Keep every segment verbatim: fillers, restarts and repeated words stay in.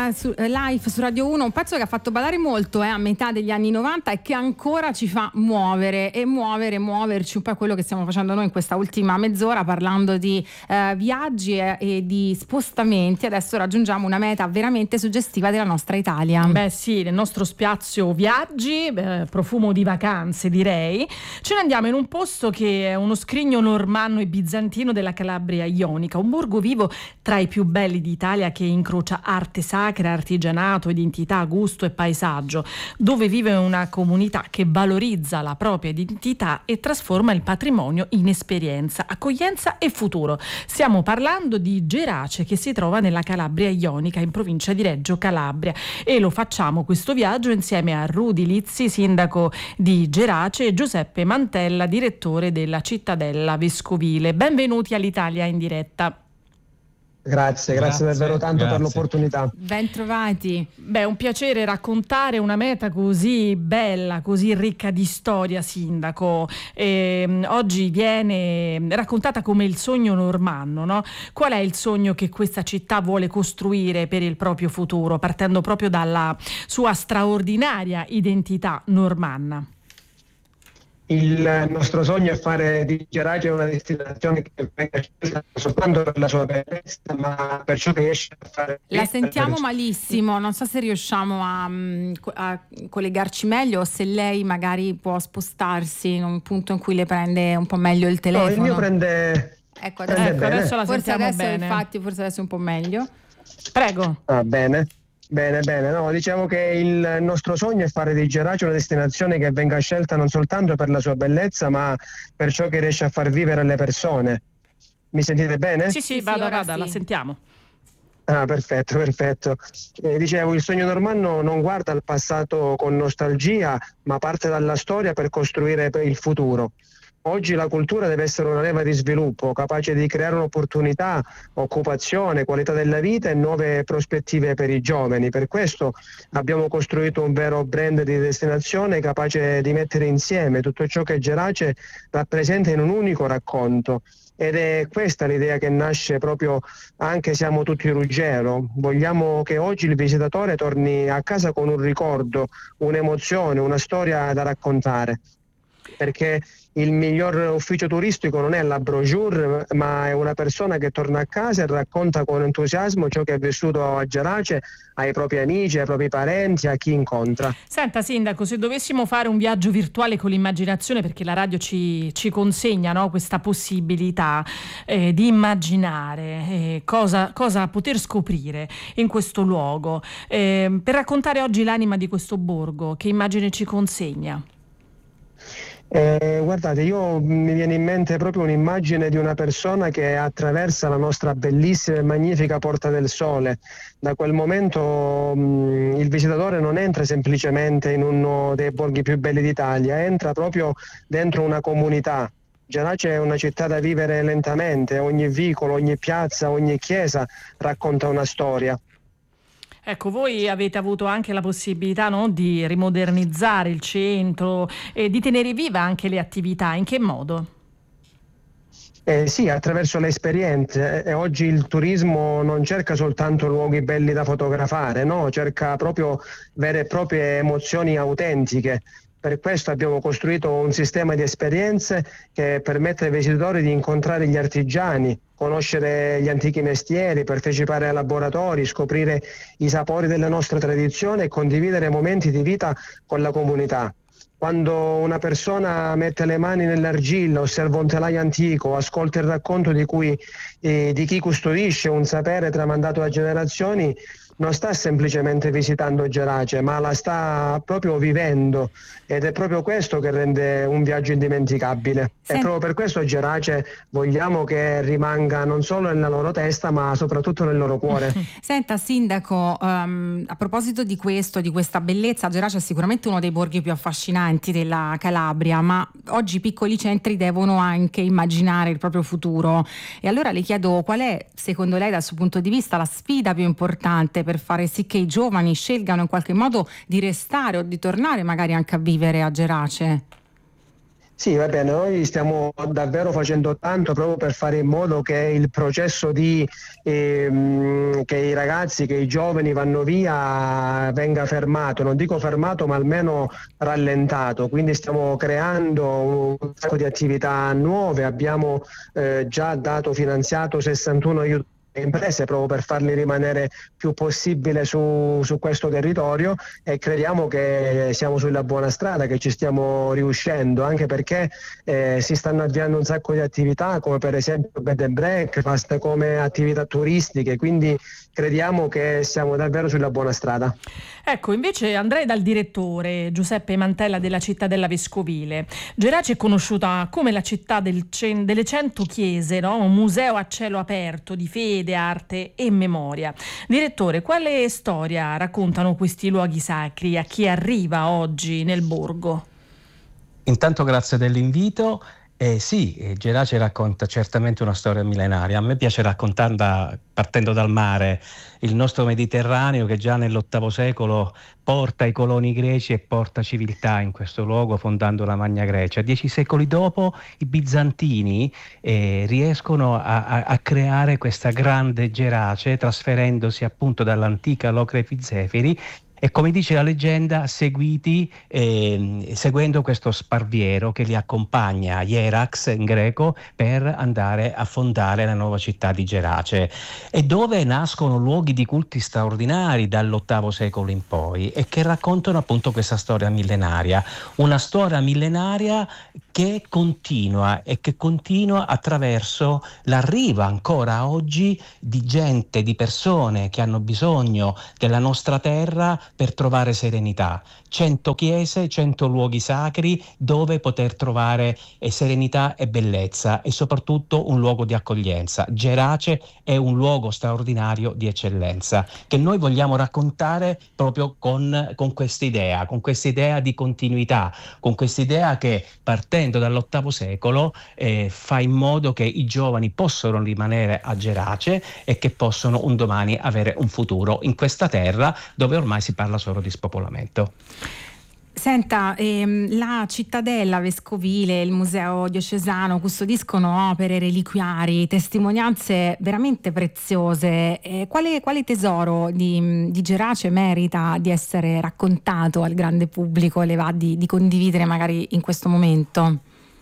uh, su, uh, live su Radio uno, un pezzo che ha fatto ballare molto eh, a metà degli anni novanta e che ancora ci fa muovere e muovere, muoverci un po' quello che stiamo facendo noi in questa ultima mezz'ora, parlando di uh, viaggi e, e di spostamenti. Adesso raggiungiamo una meta veramente suggestiva della nostra Italia. Beh sì, nel nostro spiazio viaggi, eh, profumo di vacanze direi, ce ne andiamo in un posto che è uno scrigno normanno e bizantino della Calabria ionica, un borgo vivo tra i più belli d'Italia che incrocia arte sacra, artigianato, identità, gusto e paesaggio, dove vive una comunità che valorizza la propria identità e trasforma il patrimonio in esperienza, accoglienza e futuro. Stiamo parlando di Gerace, che si trova nella Calabria ionica in provincia di Reggio Calabria, e lo facciamo questo viaggio insieme a Rudy Lizzi, sindaco di Gerace, e Giuseppe Mantella, direttore della Cittadella Vescovile. Benvenuti all'Italia in diretta. Grazie, grazie, grazie davvero tanto grazie. per l'opportunità. Ben trovati. Beh, un piacere raccontare una meta così bella, così ricca di storia, sindaco. E, oggi viene raccontata come il sogno normanno, no? Qual è il sogno che questa città vuole costruire per il proprio futuro, partendo proprio dalla sua straordinaria identità normanna? Il nostro sogno è fare di Gerace una destinazione che venga scelta non soltanto per la sua bellezza, ma per ciò che riesce a fare. La sentiamo malissimo, non so se riusciamo a, a collegarci meglio, o se lei magari può spostarsi in un punto in cui le prende un po' meglio il telefono. No, il mio prende. Ecco, adesso, prende ecco, adesso la forse sentiamo adesso, bene. Infatti, forse adesso è un po' meglio. Prego. Ah, bene. Bene, bene, no, diciamo che il nostro sogno è fare di Gerace una destinazione che venga scelta non soltanto per la sua bellezza, ma per ciò che riesce a far vivere le persone. Mi sentite bene? Sì, sì, sì vada, sì, vada, sì. la sentiamo. Ah, perfetto, perfetto. Eh, dicevo, il sogno normanno non guarda al passato con nostalgia, ma parte dalla storia per costruire il futuro. Oggi la cultura deve essere una leva di sviluppo, capace di creare un'opportunità, occupazione, qualità della vita e nuove prospettive per i giovani. Per questo abbiamo costruito un vero brand di destinazione capace di mettere insieme tutto ciò che Gerace rappresenta in un unico racconto. Ed è questa l'idea che nasce proprio anche Siamo tutti Ruggero. Vogliamo che oggi il visitatore torni a casa con un ricordo, un'emozione, una storia da raccontare. Perché il miglior ufficio turistico non è la brochure, ma è una persona che torna a casa e racconta con entusiasmo ciò che ha vissuto a Gerace ai propri amici, ai propri parenti, a chi incontra. Senta sindaco, se dovessimo fare un viaggio virtuale con l'immaginazione, perché la radio ci, ci consegna, no, questa possibilità eh, di immaginare eh, cosa, cosa poter scoprire in questo luogo, eh, per raccontare oggi l'anima di questo borgo, che immagine ci consegna? Eh, guardate, io mi viene in mente proprio un'immagine di una persona che attraversa la nostra bellissima e magnifica Porta del Sole. Da quel momento mh, il visitatore non entra semplicemente in uno dei borghi più belli d'Italia, entra proprio dentro una comunità. Gerace è una città da vivere lentamente, ogni vicolo, ogni piazza, ogni chiesa racconta una storia. Ecco, voi avete avuto anche la possibilità, no, di rimodernizzare il centro e di tenere viva anche le attività. In che modo? Eh, sì, attraverso le esperienze. E oggi il turismo non cerca soltanto luoghi belli da fotografare, no? Cerca proprio vere e proprie emozioni autentiche. Per questo abbiamo costruito un sistema di esperienze che permette ai visitatori di incontrare gli artigiani, conoscere gli antichi mestieri, partecipare ai laboratori, scoprire i sapori della nostra tradizione e condividere momenti di vita con la comunità. Quando una persona mette le mani nell'argilla, osserva un telaio antico, ascolta il racconto di, cui, eh, di chi custodisce un sapere tramandato da generazioni, non sta semplicemente visitando Gerace, ma la sta proprio vivendo, ed è proprio questo che rende un viaggio indimenticabile. Senti. E proprio per questo Gerace vogliamo che rimanga non solo nella loro testa, ma soprattutto nel loro cuore. Senta sindaco, um, a proposito di questo, di questa bellezza, Gerace è sicuramente uno dei borghi più affascinanti della Calabria, ma oggi i piccoli centri devono anche immaginare il proprio futuro. E allora le chiedo, qual è secondo lei dal suo punto di vista la sfida più importante per fare sì che i giovani scelgano in qualche modo di restare o di tornare magari anche a vivere a Gerace? Sì, va bene, noi stiamo davvero facendo tanto proprio per fare in modo che il processo di ehm, che i ragazzi, che i giovani vanno via venga fermato, non dico fermato ma almeno rallentato, quindi stiamo creando un sacco di attività nuove, abbiamo eh, già dato finanziato sessantuno aiuti alle imprese proprio per farli rimanere più possibile su, su questo territorio, e crediamo che siamo sulla buona strada, che ci stiamo riuscendo, anche perché eh, si stanno avviando un sacco di attività come per esempio bed and breakfast, come attività turistiche, quindi crediamo che siamo davvero sulla buona strada. Ecco, invece andrei dal direttore Giuseppe Mantella della Cittadella Vescovile. Gerace è conosciuta come la città del cen- delle cento chiese, no? Un museo a cielo aperto di fede, arte e memoria. Direttore, quale storia raccontano questi luoghi sacri a chi arriva oggi nel borgo? Intanto grazie dell'invito. Eh sì, eh, Gerace racconta certamente una storia millenaria. A me piace raccontarla partendo dal mare, il nostro Mediterraneo che già nell'ottavo secolo porta i coloni greci e porta civiltà in questo luogo, fondando la Magna Grecia. Dieci secoli dopo i bizantini eh, riescono a, a, a creare questa grande Gerace, trasferendosi appunto dall'antica Locre Fizefiri, e come dice la leggenda, seguiti, eh, seguendo questo Sparviero che li accompagna, Hierax in greco, per andare a fondare la nuova città di Gerace, e dove nascono luoghi di culti straordinari dall'ottavo secolo in poi, e che raccontano appunto questa storia millenaria, una storia millenaria che continua e che continua attraverso l'arrivo ancora oggi di gente, di persone che hanno bisogno della nostra terra per trovare serenità. Cento chiese, cento luoghi sacri dove poter trovare eh, serenità e bellezza, e soprattutto un luogo di accoglienza. Gerace è un luogo straordinario di eccellenza che noi vogliamo raccontare proprio con, con quest'idea, con quest'idea di continuità, con quest'idea che partendo dall'ottavo secolo eh, fa in modo che i giovani possano rimanere a Gerace e che possono un domani avere un futuro in questa terra dove ormai si parla solo di spopolamento. Senta, ehm, la Cittadella Vescovile, il Museo Diocesano custodiscono opere, reliquiari, testimonianze veramente preziose. Eh, quale, quale tesoro di, di Gerace merita di essere raccontato al grande pubblico, le va di, di condividere magari in questo momento?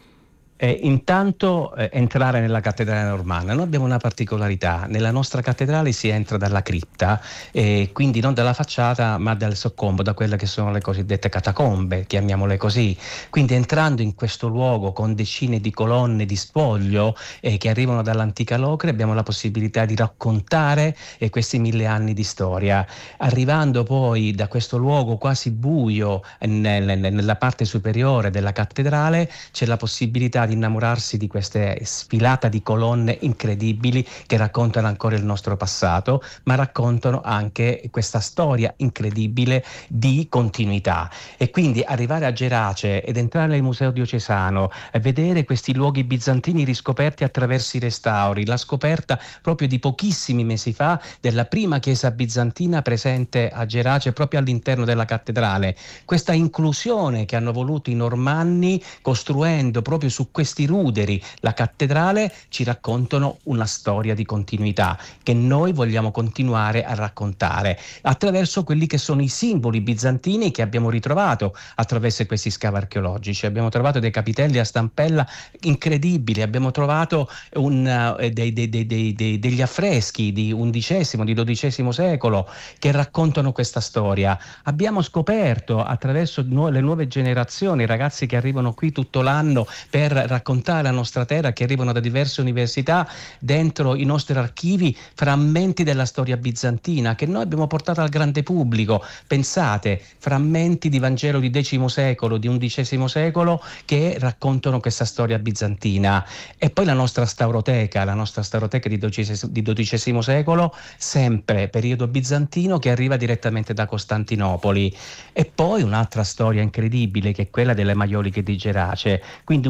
Eh, intanto eh, entrare nella cattedrale normanna. Noi abbiamo una particolarità: nella nostra cattedrale si entra dalla cripta, eh, quindi non dalla facciata ma dal soccombo, da quelle che sono le cosiddette catacombe, chiamiamole così. Quindi entrando in questo luogo con decine di colonne di spoglio eh, che arrivano dall'antica Locre, abbiamo la possibilità di raccontare eh, questi mille anni di storia. Arrivando poi da questo luogo quasi buio nel, nel, nella parte superiore della cattedrale c'è la possibilità di innamorarsi di queste sfilata di colonne incredibili che raccontano ancora il nostro passato, ma raccontano anche questa storia incredibile di continuità. E quindi arrivare a Gerace ed entrare nel Museo Diocesano e vedere questi luoghi bizantini riscoperti attraverso i restauri, la scoperta proprio di pochissimi mesi fa della prima chiesa bizantina presente a Gerace proprio all'interno della cattedrale, questa inclusione che hanno voluto i normanni costruendo proprio su questi ruderi la cattedrale, ci raccontano una storia di continuità che noi vogliamo continuare a raccontare attraverso quelli che sono i simboli bizantini che abbiamo ritrovato attraverso questi scavi archeologici. Abbiamo trovato dei capitelli a stampella incredibili, abbiamo trovato un, uh, dei, dei, dei, dei, dei, degli affreschi di undicesimo, di dodicesimo secolo che raccontano questa storia. Abbiamo scoperto attraverso nu- le nuove generazioni, i ragazzi che arrivano qui tutto l'anno per raccontare la nostra terra, che arrivano da diverse università, dentro i nostri archivi frammenti della storia bizantina che noi abbiamo portato al grande pubblico. Pensate, frammenti di Vangelo di decimo secolo, di undicesimo secolo che raccontano questa storia bizantina. E poi la nostra stauroteca, la nostra stauroteca di dodicesimo, di dodicesimo secolo, sempre periodo bizantino, che arriva direttamente da Costantinopoli. E poi un'altra storia incredibile che è quella delle maioliche di Gerace, quindi un genio sul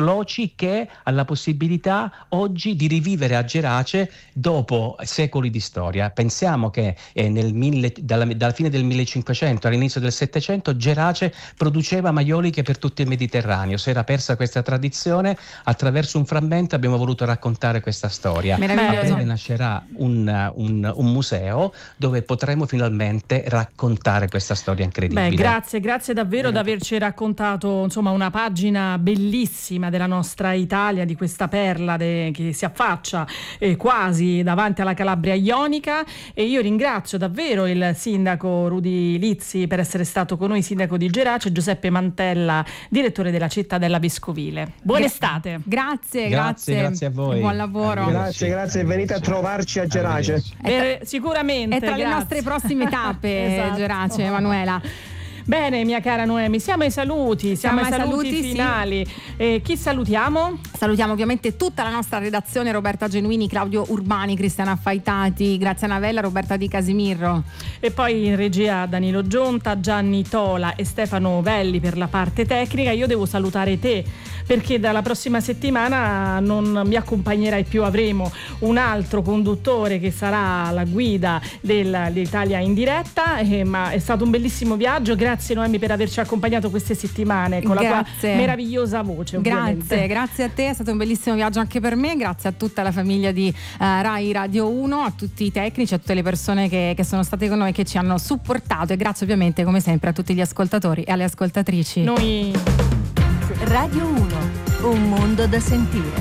Floci, che ha la possibilità oggi di rivivere a Gerace dopo secoli di storia. Pensiamo che eh, nel mille, dalla, dalla fine del millecinquecento all'inizio del settecento Gerace produceva maioliche per tutto il Mediterraneo. Si era persa questa tradizione, attraverso un frammento abbiamo voluto raccontare questa storia. A breve nascerà un, un, un museo dove potremo finalmente raccontare questa storia incredibile. Beh, grazie, grazie davvero di averci raccontato, insomma, una pagina bellissima della nostra Italia, di questa perla de, che si affaccia eh, quasi davanti alla Calabria ionica, e io ringrazio davvero il sindaco Rudy Lizzi per essere stato con noi, sindaco di Gerace, Giuseppe Mantella, direttore della Cittadella Vescovile. Buona Gra- estate. Grazie, grazie, grazie, grazie a voi. Buon lavoro. Grazie, grazie, venite a trovarci a Gerace. Eh, sicuramente. È tra grazie. le nostre prossime tappe, esatto. Gerace, Emanuela. Bene, mia cara Noemi, siamo ai saluti, siamo, siamo ai saluti, saluti finali. Sì. Eh, chi salutiamo? Salutiamo ovviamente tutta la nostra redazione: Roberta Genuini, Claudio Urbani, Cristiana Affaitati, Grazia Navella, Roberta Di Casimirro. E poi in regia Danilo Gionta, Gianni Tola e Stefano Velli per la parte tecnica. Io devo salutare te, perché dalla prossima settimana non mi accompagnerai più, avremo un altro conduttore che sarà alla guida dell'Italia in diretta, eh, ma è stato un bellissimo viaggio. Grazie Noemi per averci accompagnato queste settimane con grazie. La tua meravigliosa voce. Ovviamente. Grazie, grazie a te, è stato un bellissimo viaggio anche per me, grazie a tutta la famiglia di uh, Rai Radio uno, a tutti i tecnici, a tutte le persone che, che sono state con noi, che ci hanno supportato, e grazie ovviamente come sempre a tutti gli ascoltatori e alle ascoltatrici. Noi Radio uno, un mondo da sentire.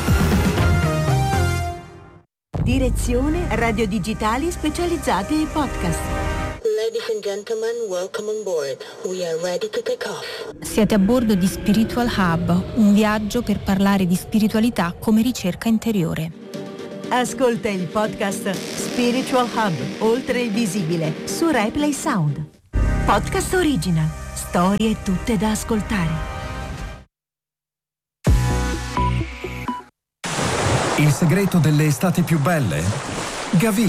Direzione Radio Digitali specializzati ai podcast. Ladies and gentlemen, welcome on board. We are ready to take off. Siete a bordo di Spiritual Hub, un viaggio per parlare di spiritualità come ricerca interiore. Ascolta il podcast Spiritual Hub, oltre il visibile, su Replay Sound. Podcast original, storie tutte da ascoltare. Il segreto delle estati più belle? Gavi